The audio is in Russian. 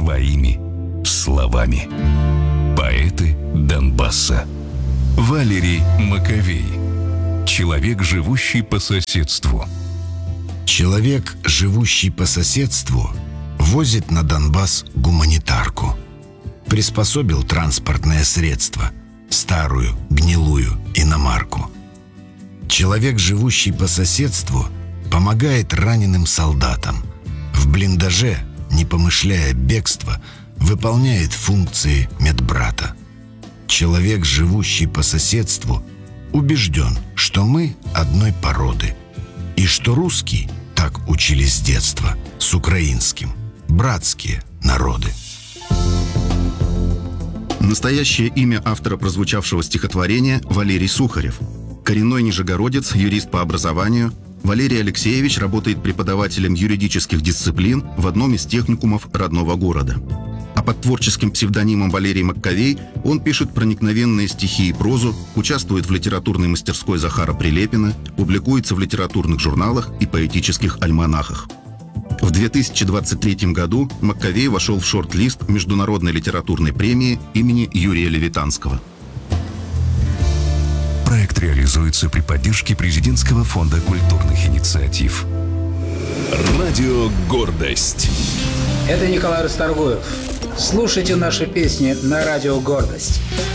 своими словами. Поэты Донбасса. Валерий Маковей. Человек, живущий по соседству. Человек, живущий по соседству, возит на Донбасс гуманитарку. Приспособил транспортное средство, старую, гнилую иномарку. Человек, живущий по соседству, помогает раненым солдатам. В блиндаже, не помышляя бегства, выполняет функции медбрата. Человек, живущий по соседству, убежден, что мы одной породы, и что русский, так учились с детства, с украинским, братские народы. Настоящее имя автора прозвучавшего стихотворения – Валерий Сухарев. Коренной нижегородец, юрист по образованию. Валерий Алексеевич работает преподавателем юридических дисциплин в одном из техникумов родного города. А под творческим псевдонимом Валерий Маковей он пишет проникновенные стихи и прозу, участвует в литературной мастерской Захара Прилепина, публикуется в литературных журналах и поэтических альманахах. В 2023 году Маковей вошел в шорт-лист Международной литературной премии имени Юрия Левитанского. Проект реализуется при поддержке Президентского фонда культурных инициатив. Радио «Гордость». Это Николай Расторгуев. Слушайте наши песни на радио «Гордость».